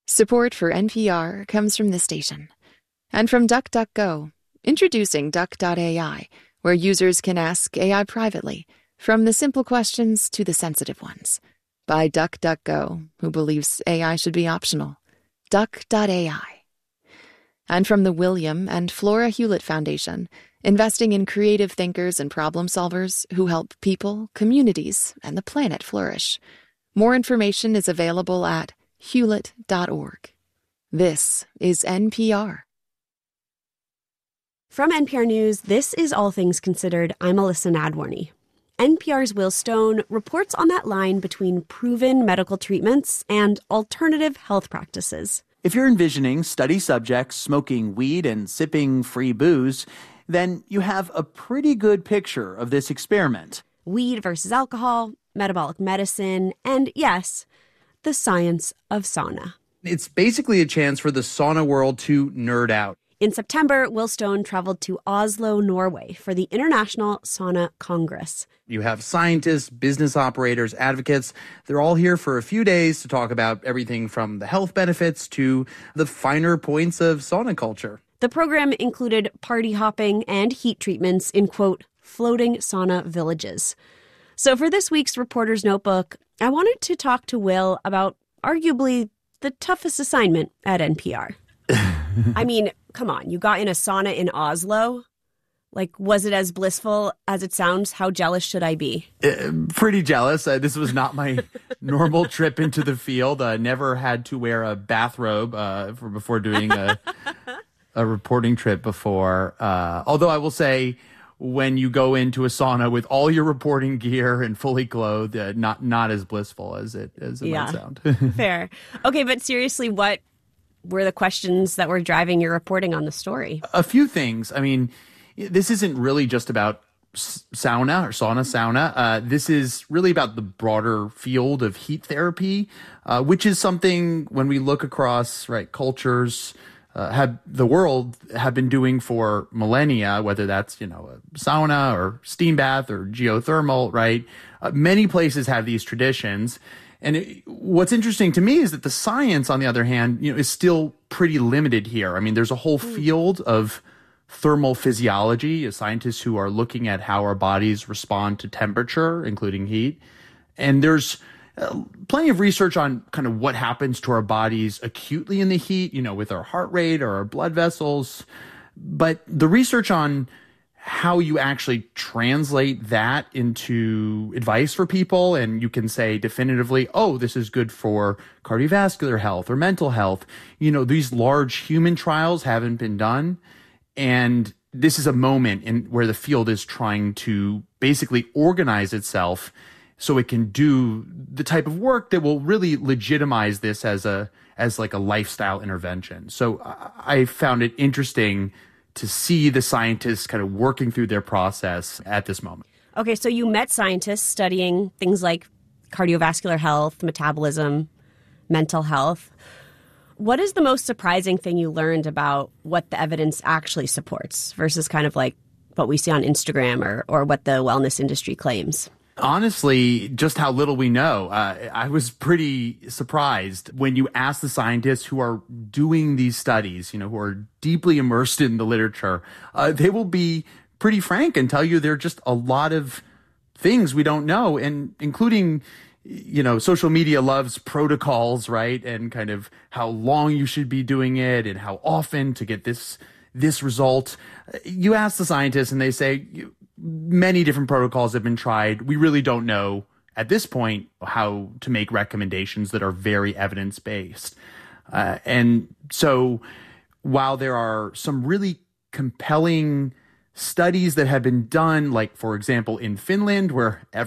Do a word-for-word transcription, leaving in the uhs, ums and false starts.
Support for N P R comes from this station. And from DuckDuckGo, introducing Duck dot A I, where users can ask A I privately, from the simple questions to the sensitive ones. By DuckDuckGo, who believes A I should be optional. Duck dot A I. And from the William and Flora Hewlett Foundation, investing in creative thinkers and problem solvers who help people, communities, and the planet flourish. More information is available at hewlett dot org. This is N P R. From N P R News, this is All Things Considered. I'm Alyssa Nadworny. N P R's Will Stone reports on that line between proven medical treatments and alternative health practices. If you're envisioning study subjects smoking weed and sipping free booze, then you have a pretty good picture of this experiment. Weed versus alcohol, metabolic medicine, and yes, the science of sauna. It's basically a chance for the sauna world to nerd out. In September, Will Stone traveled to Oslo, Norway for the International Sauna Congress. You have scientists, business operators, advocates. They're all here for a few days to talk about everything from the health benefits to the finer points of sauna culture. The program included party hopping and heat treatments in, quote, floating sauna villages. So for this week's Reporter's Notebook, I wanted to talk to Will about arguably the toughest assignment at N P R. I mean, come on, you got in a sauna in Oslo? Like, was it as blissful as it sounds? How jealous should I be? Uh, pretty jealous. Uh, this was not my normal trip into the field. I uh, never had to wear a bathrobe uh, for, before doing a, a reporting trip before. Uh, although I will say, when you go into a sauna with all your reporting gear and fully clothed, uh, not not as blissful as it as it yeah, might sound. Fair. Okay, but seriously, what were the questions that were driving your reporting on the story? A few things. I mean, this isn't really just about sauna or sauna sauna. Uh, this is really about the broader field of heat therapy, uh, which is something when we look across right cultures, uh, have the world have been doing for millennia, whether that's, you know, a sauna or steam bath or geothermal, right? Uh, many places have these traditions. And it, what's interesting to me is that the science, on the other hand, you know, is still pretty limited here. I mean, there's a whole field of thermal physiology, scientists who are looking at how our bodies respond to temperature, including heat. And there's uh, plenty of research on kind of what happens to our bodies acutely in the heat, you know, with our heart rate or our blood vessels. But the research on how you actually translate that into advice for people, and you can say definitively, oh, this is good for cardiovascular health or mental health. You know, these large human trials haven't been done. And this is a moment in where the field is trying to basically organize itself so it can do the type of work that will really legitimize this as a as like a lifestyle intervention. So I found it interesting to see the scientists kind of working through their process at this moment. Okay, so you met scientists studying things like cardiovascular health, metabolism, mental health. What is the most surprising thing you learned about what the evidence actually supports versus kind of like what we see on Instagram or, or what the wellness industry claims? Honestly, just how little we know. Uh, I was pretty surprised when you ask the scientists who are doing these studies, you know, who are deeply immersed in the literature, uh, they will be pretty frank and tell you there are just a lot of things we don't know, and including, you know, social media loves protocols, right? And kind of how long you should be doing it and how often to get this this result. You ask the scientists and they say many different protocols have been tried. We really don't know at this point how to make recommendations that are very evidence-based. Uh, and so while there are some really compelling studies that have been done, like, for example, in Finland, where